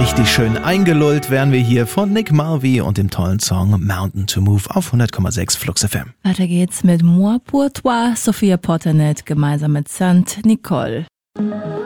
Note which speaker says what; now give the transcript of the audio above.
Speaker 1: Richtig schön eingelullt werden wir hier von Nick Mulvey und dem tollen Song Mountain to Move auf 100,6 Flux FM.
Speaker 2: Weiter geht's mit Moi pour toi, Sophia Potternet gemeinsam mit Saint Nicole.